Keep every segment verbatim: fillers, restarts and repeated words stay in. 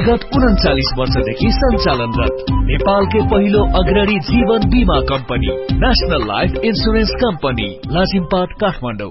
विगत उन्चालिस वर्षदेखि सञ्चालनरत नेपालकै पहिलो अग्रणी जीवन बीमा company national life insurance company Lazimpat Kathmandu.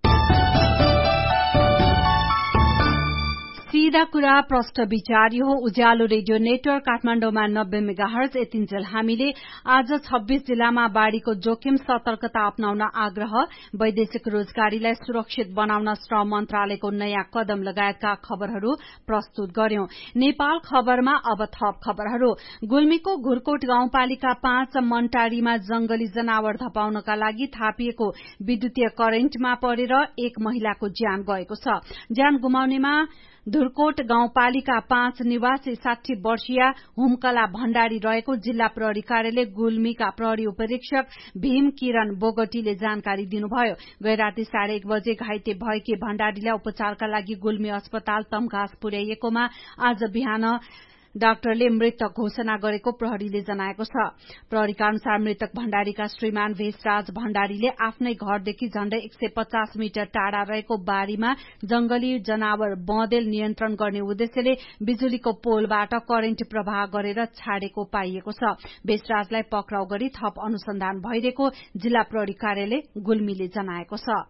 सीधा कुरा प्रश्न विचार हो। उज्यालो रेडियो नेटवर्क काठमाडौँमा नब्बे मेगाहर्ज यतिन्जेल हामीले आज छब्बीस जिल्लामा बाढ़ीको जोखिम सतर्कता अपनाउन आग्रह, वैदेशिक रोजगारीलाई सुरक्षित बनाउन श्रम मन्त्रालयको नयाँ कदम लगायतका खबरहरू प्रस्तुत गर्यौं। नेपाल खबरमा अब थप खबरहरू। गुल्मीको घुरकोट गाउँपालिका पाँच मनटारीमा जंगली जनावर धपाउनका लागि थापिएको विद्युतीय करेन्टमा परेर एक महिलाको ज्यान गएको छ। ज्यान गुमाउनेमा धुरकोट गाउँपालिका पाँच निवासी साठी वर्षीय हुमकला भण्डारी रहेको जिल्ला प्रहरी कार्यालय गुल्मीका प्रहरी उपरीक्षक भीम किरण बोगटीले जानकारी दिनुभयो। गैराती साढे एक बजे घाइते भएकी भण्डारीलाई उपचारका लागि गुल्मी अस्पताल तमघास पुर्याइएकोमा आज बिहान डाक्टरले मृतक घोषणा गरेको प्रहरीले जनाएको छ। प्रहरीका अनुसार मृतक भण्डारीका श्रीमान भेषराज भण्डारीले आफ्नै घरदेखि झण्डै एक सय पचास मिटर टाढा रहेको बारीमा जंगली जनावर बँदेल नियन्त्रण गर्ने उद्देश्यले बिजुलीको पोलबाट करेन्ट प्रवाह गरेर छाडेको पाइएको छ। भेषराजलाई पक्राउ गरी थप अनुसन्धान भइरहेको जिल्ला प्रहरी कार्यालय गुल्मीले जनाएको छ।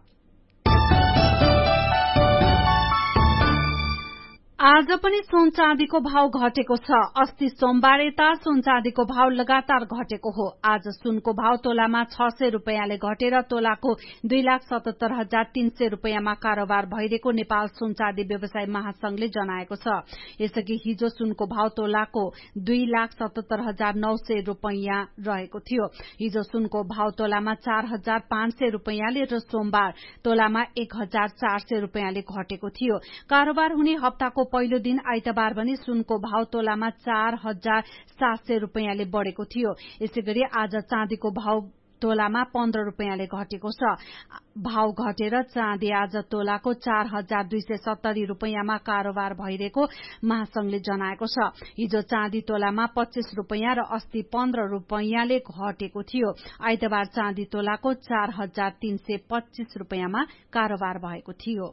आज पनि सुन चाँदीको भाव घटेको छ। अस्ति सोमबार यता सुन चाँदीको भाव लगातार घटेको हो। आज सुनको भाव तोलामा छ सय रूपियाँले घटेर तोलाको दुई लाख सतहत्तर हजार तीन सय रूपियाँमा कारोबार भइरहेको नेपाल सुन चाँदी व्यवसाय महासंघले जनाएको छ। यसअघि हिजो सुनको भाव तोलाको दुई लाख सतहत्तर हजार नौ सय रूपियाँ रहेको थियो। हिजो सुनको भाव तोलामा चार हजार पाँच सय रूपियाँले र सोमबार तोलामा एक हजार चार सय रूपियाँले घटेको थियो। कारोबार हुने हप्ताको पहिलो दिन आइतबार पनि सुनको भाव तोलामा चार हजार सात सय रूपियाँले बढ़ेको थियो। यसैगरी आज चाँदीको भाव तोलामा पन्ध्र रूपियाँले घटेको छ। भाव घटेर चाँदी आज तोलाको चार हजार दुई सय सत्तरी रूपियाँमा कारोबार भइरहेको महासंघले जनाएको छ। हिजो चाँदी तोलामा पच्चीस रूपियाँ र अस्ति पन्ध्र रूपियाँले घटेको थियो। आइतबार चाँदी तोलाको चार हजार तीन सय पच्चीस रूपियाँमा कारोबार भएको थियो।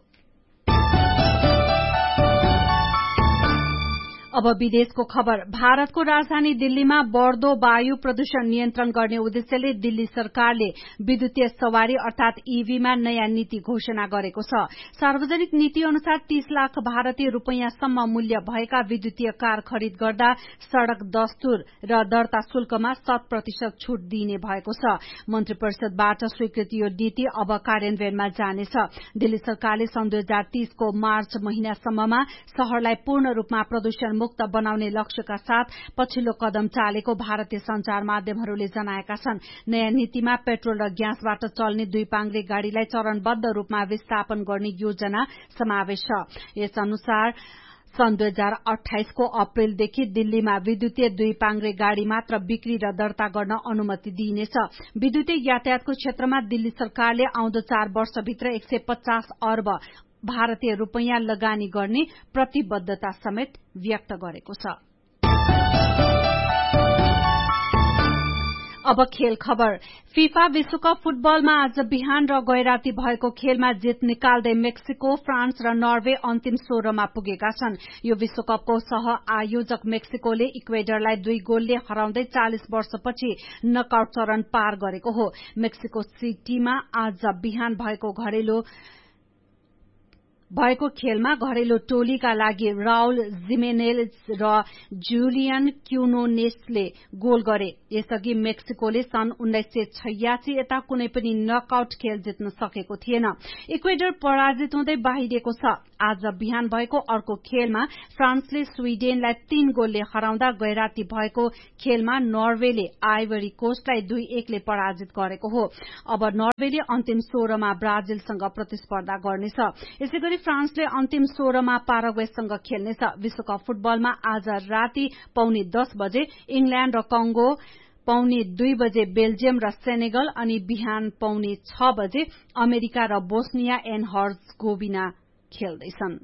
अब विदेशको खबर। भारतको राजधानी दिल्लीमा बढ़दो वायु प्रदूषण नियन्त्रण गर्ने उद्देश्यले दिल्ली सरकारले विद्युतीय सवारी अर्थात ईभीमा नयाँ नीति घोषणा गरेको छ। सार्वजनिक नीति अनुसार तीस लाख भारतीय रूपियाँसम्म मूल्य भएका विद्युतीय कार खरिद गर्दा सड़क दस्तुर र दर्ता शुल्कमा शत प्रतिशत छूट दिइने भएको छ। मन्त्री परिषदबाट स्वीकृत यो नीति अब कार्यान्वयनमा जानेछ। दिल्ली सरकारले सन् दुई हजार तीसको मार्च महिनासम्ममा शहरलाई पूर्ण रूपमा प्रदूषण मुक्त बनाउने लक्ष्यका साथ पछिल्लो कदम चालेको भारतीय संचार माध्यमहरूले जनाएका छन्। नयाँ नीतिमा पेट्रोल र ग्यासबाट चल्ने दुई पाङ्ग्रे गाड़ीलाई चरणबद्ध रूपमा विस्थापन गर्ने योजना समावेश छ। यस अनुसार सन् दुई हजार अठाइसको अप्रेलदेखि दिल्लीमा विद्युतीय दुई पाङ्ग्रे गाड़ी मात्र बिक्री र दर्ता गर्न अनुमति दिइनेछ। विद्युतीय यातायातको क्षेत्रमा दिल्ली सरकारले आउँदो चार वर्षभित्र एक सय पचास अर्ब भारतीय रूपियाँ लगानी गर्ने प्रतिबद्धता समेत व्यक्त गरेको छ। अब खेल खबर। फिफा विश्वकप फुटबलमा आज बिहान र गैराती भएको खेलमा जित निकाल्दै मेक्सिको, फ्रान्स र नर्वे अन्तिम सोह्रमा पुगेका छन्। यो विश्वकपको सह आयोजक मेक्सिकोले इक्वेडरलाई दुई गोलले हराउँदै चालिस वर्षपछि नकआउट चरण पार गरेको हो। मेक्सिको सिटीमा आज बिहान भएको घरेलु भएको खेलमा घरेलु टोलीका लागि राउल जिमेनेज र जुलियन क्यूनोनेसले गोल गरे। यसअघि मेक्सिकोले सन् उन्नाइस सय छयासी यता कुनै पनि नकआउट खेल जित्न सकेको थिएन। इक्वेडर पराजित हुँदै बाहिरिएको छ। आज बिहान भएको अर्को खेलमा फ्रान्सले स्वीडेनलाई तीन गोलले हराउँदा गैराती भएको खेलमा नर्वेले आइभरी कोस्टलाई दुई एकले पराजित गरेको हो। अब नर्वेले अन्तिम सोह्रमा ब्राजिलसँग प्रतिस्पर्धा गर्नेछ। यसैगरी फ्रान्सले अन्तिम सोह्रमा पाराग्वेसँग खेल्नेछ। विश्वकप फुटबलमा आज राति पौने दस बजे इंग्ल्याण्ड र कंगो, पौने दुई बजे बेल्जियम र सेनेगल अनि बिहान पौने छ बजे अमेरिका र Bosnia and हर्जगोभिना खेल्दैछन्।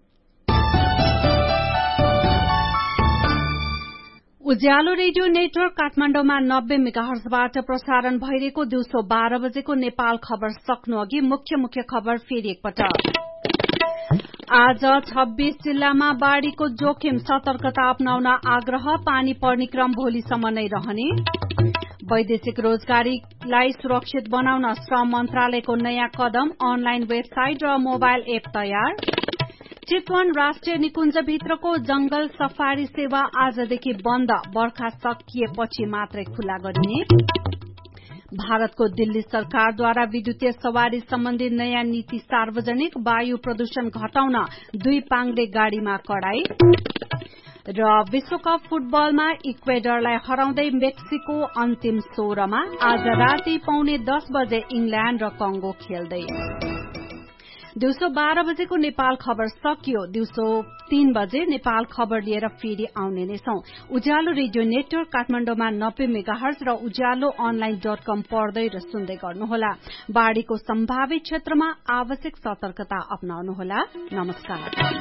Ujyaalo radio network काठमाडौँमा नब्बे मेगाहर्जबाट प्रसारण भइरहेको दिउँसो बाह्र बजेको नेपाल खबर सक्नु अघि मुख्य मुख्य खबर फेरि एकपटक। आज छब्बीस जिल्लामा बाढ़ीको जोखिम, सतर्कता अपनाउन आग्रह। पानी पर्ने क्रम भोलिसम्म नै रहने। वैदेशिक रोजगारीलाई सुरक्षित बनाउन श्रम मन्त्रालयको नयाँ कदम, अनलाइन वेबसाइट र मोबाइल एप तयार। चितवन राष्ट्रिय निकुञ्जभित्रको जंगल सफारी सेवा आजदेखि बन्द, बर्खा सकिएपछि मात्रै खुला गरिने। भारतको दिल्ली सरकारद्वारा विद्युतीय सवारी सम्बन्धी नयाँ नीति सार्वजनिक, वायु प्रदूषण घटाउन दुई पाङ्ग्रे गाड़ीमा कडाई। र विश्वकप फुटबलमा इक्वेडरलाई हराउँदै मेक्सिको अन्तिम सोह्रमा। आज राति पौने दस बजे इंग्ल्याण्ड र कंगो खेल्दै। दिउँसो बाह्र बजेको नेपाल खबर सकियो। दिउँसो तीन बजे नेपाल खबर लिएर फेरि आउने नै छौं। उज्यालो रेडियो नेटवर्क काठमाडौँमा नब्बे मेगाहर्ज र उज्यालो अनलाइन डट कम पढ्दै र सुन्दै गर्नुहोला। बाढ़ीको सम्भावित क्षेत्रमा आवश्यक सतर्कता अपनाउनुहोला। नमस्कार।